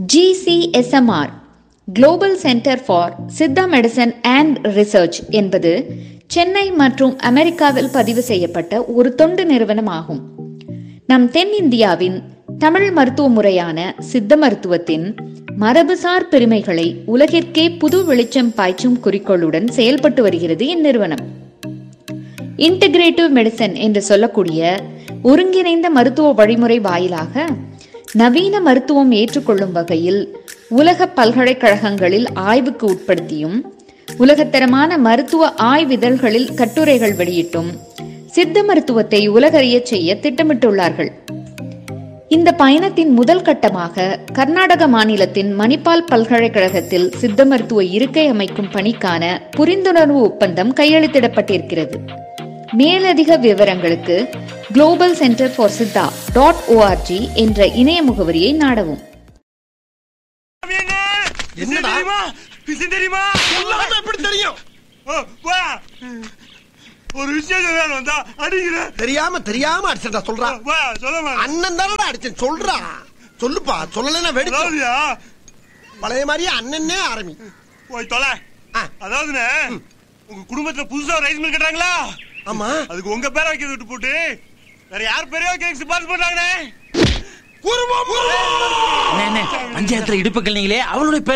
GCSMR global centre for Siddha medicine and research என்பது சென்னை மற்றும் அமெரிக்காவில் பதிவு செய்யப்பட்ட ஒரு தொண்டு நிறுவனம் ஆகும். நம் தென்னிந்தியாவின் தமிழ் மருத்துவ முறையான சித்த மருத்துவத்தின் மரபுசார் பெருமைகளை உலகிற்கே புது வெளிச்சம் பாய்ச்சும் குறிக்கோளுடன் செயல்பட்டு வருகிறது இந்நிறுவனம். இன்டகிரேட்டிவ் மெடிசன் என்று சொல்லக்கூடிய ஒருங்கிணைந்த மருத்துவ வழிமுறை வாயிலாக நவீன மருத்துவம் ஏற்றுக்கொள்ளும் வகையில் உலக பல்கலைக்கழகங்களில் ஆய்வுக்கு உட்படுத்தியும் உலகத்தரமான மருத்துவ ஆய்விதழ்களில் கட்டுரைகள் வெளியிட்டும் சித்த மருத்துவத்தை உலகறிய செய்ய திட்டமிட்டுள்ளார்கள். இந்த பயணத்தின் முதல் கட்டமாக கர்நாடக மாநிலத்தின் மணிப்பால் பல்கலைக்கழகத்தில் சித்த மருத்துவ இருக்கை அமைக்கும் பணிக்கான புரிந்துணர்வு ஒப்பந்தம் கையெழுத்திடப்பட்டிருக்கிறது. மேலதிக விவரங்களுக்கு global centre for Siddha .org என்ற இணைய முகவரியை நாடவும். ஒரு விஷயம் தெரியாம அடிச்சா சொல்றா. அண்ணன் தானடா அடிச்சேன் சொல்றா. சொல்லுப்பா, சொல்லலன்னா வெடிச்சு பழைய மாதிரியே அண்ணனே ஆரம்பி போய் தொலை. அதாவதுண்ணே, உங்க குடும்பத்துல புதுசா ரைஸ் மில் கட்டுறாங்களா? ஆமா, அதுக்கு உங்க பேரை வைக்கிறது விட்டு போட்டு வேற யார் பேரையோ கேக் சிபாரிசு பண்றாங்கண்ணே. பஞ்சாயத்துல இடுப்புகள் நீங்களே அவளுடைய பேர்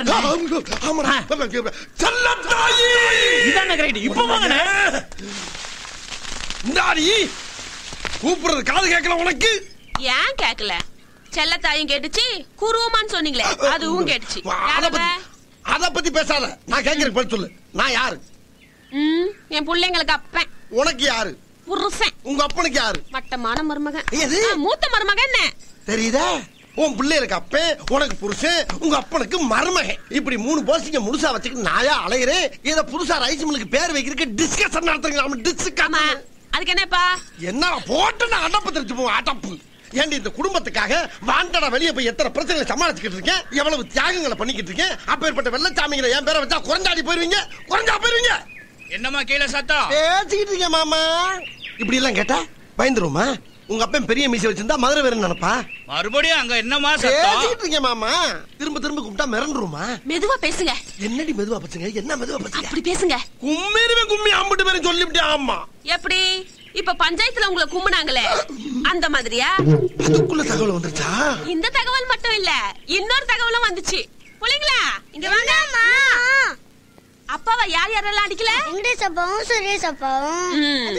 கூப்பிடுறது காது கேட்கல உனக்கு? ஏன் கேட்கல? செல்லத்தாயும் கேட்டுச்சு, குருவமான்னு சொன்னீங்களே அதுவும் கேட்டுச்சு. அத பத்தி பேசாத, நான் கேட்கறதுக்கு பதில் சொல்லு. நான் யாரு? என் பிள்ளைங்களுக்கு அப்பன். உனக்கு யாரு? புருஷன். உங்க அப்பனுக்கு யாரு? மட்டமான மருமகன். மூத்த மருமகன். என்ன தெரியுதா? உன் பிள்ளைகளுக்கு அப்பன், உனக்கு புருஷன், உங்க அப்பனுக்கு மருமகன். இப்படி 3 போஸ்டிங்க முழுசா வச்சுக்கிட்டு நாயா அலையிறேன். இத புதுசா ரைஸ் மில்லுக்கு பேர் வைக்கிறதுக்கு டிஸ்கஷன் நடத்துறீங்க. அதுக்கு என்னப்பா? என்ன போட்டு நான் அடப்பு தெரிச்சு போவோம். அடப்பு ஏண்டி? இந்த குடும்பத்துக்காக வாண்டடா வெளியே போய் எத்தனை பிரச்சனைகளை சமாளிச்சுக்கிட்டு இருக்கேன், எவ்வளவு தியாகங்களை பண்ணிக்கிட்டு இருக்கேன். அப்பேற்பட்ட வெள்ளச்சாமிகளை என் பேரை வச்சா குறைஞ்சாடி போயிருவீங்க. என்னமா கீழே சத்தம் பேசிக்கிட்டு இருக்கேன் மாமா. இப்படி எல்லாம் கேட்டா பயந்துருமா? உங்க அப்பன் பெரிய மீசை வச்சிருந்தா மதுரை வேற நினைப்பா. மறுபடியும் அங்க என்னமா பேசிக்கிட்டு இருக்கேன் மாமா. திரும்ப கூப்பிட்டா மிரண்டுருமா? மெதுவா பேசுங்க. என்னடி மெதுவா பேசுங்க? என்ன மெதுவா பேசுங்க? அப்படி பேசுங்க. கும்மி அம்பிட்டு பேரும் சொல்லிவிட்டேன். ஆமா, எப்படி? இப்ப பஞ்சாயத்துல உங்களை கும்பினாங்களே அந்த மாதிரியா? அதுக்குள்ள தகவல் வந்துருச்சா? இந்த தகவல் மட்டும் இல்ல, இன்னொரு தகவலும் வந்துச்சு. புள்ளைங்களா இங்க வாங்க. அப்பாவை யார் யாரெல்லாம் அடிக்கல? இங்கிலீஷ் அப்பாவும் சுரேஷ் அப்பாவும்.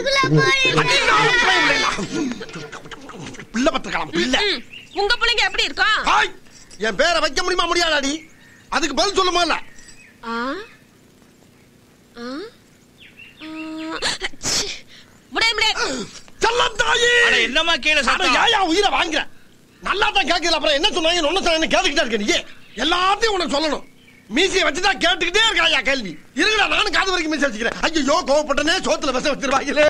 பிள்ளை பத்திரக்கலாம் பிள்ளை. உங்க பிள்ளைங்க எப்படி இருக்கும்? என் பேரை வைக்க முடியுமா முடியாதாடி? அதுக்கு பதில் சொல்லுமா? இல்ல என்னமா கீழே சத்தம்? உயிரை வாங்குற நல்லா தான் கேட்கல. அப்புறம் என்ன சொன்னாங்க ஒன்னு சொன்னாங்க கேட்டுக்கிட்டே இருக்க. நீ எல்லாத்தையும் உனக்கு சொல்லணும். மீசியை வச்சுதான் கேட்டுக்கிட்டே இருக்கா கேள்வி. இருங்கடா, நானும் காது வரைக்கும் மீசி வச்சுக்கிறேன். ஐயோ கோவப்பட்டனே, சோத்துல விஷம் வச்சிருவாங்களே.